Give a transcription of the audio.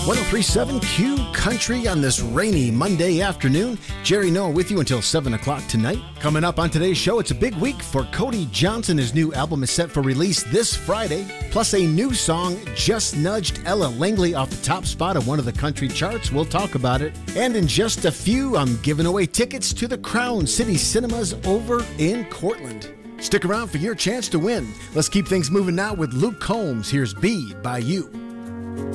1037 Q Country on this rainy Monday afternoon. Jerry Noah with you until 7 o'clock tonight. Coming up on today's show, it's a big week for Cody Johnson. His new album is set for release this Friday. Plus a new song just nudged Ella Langley off the top spot of one of the country charts. We'll talk about it. And in just a few, I'm giving away tickets to the Crown City Cinemas over in Cortland. Stick around for your chance to win. Let's keep things moving now with Luke Combs. Here's Be By You.